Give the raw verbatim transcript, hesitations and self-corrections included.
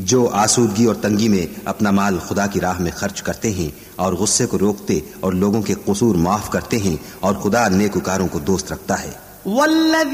जो आसूदगी और तंगी में अपना माल खुदा की राह में खर्च करते हैं और गुस्से को रोकते और लोगों के कसूर माफ करते हैं, और खुदा नेकुकारों को दोस्त रखता है।